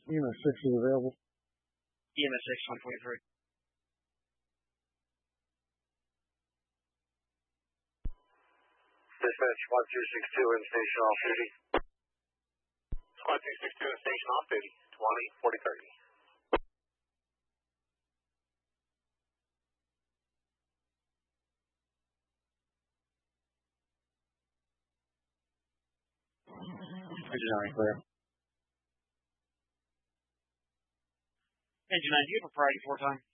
EMS 6 is available. EMS 6, 123. Dispatch, Squad 262 in station off duty. Squad 262 in station off duty. 20, 40, 30. Engine 9 clear. Engine 9, do you have a priority 4 time?